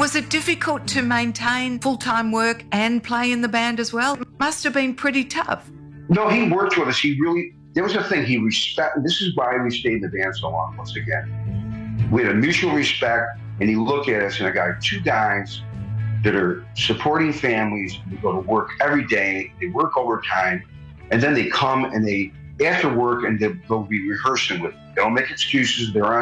Was it difficult to maintain full-time work and play in the band as well? It must have been pretty tough. No, he worked with us. There was a thing he respected. This is why we stayed in the band so long, once again. We had a mutual respect, and he looked at us, and I got two guys that are supporting families. They go to work every day. They work overtime, and then they come and after work, and they'll be rehearsing with. They don't make excuses. They're on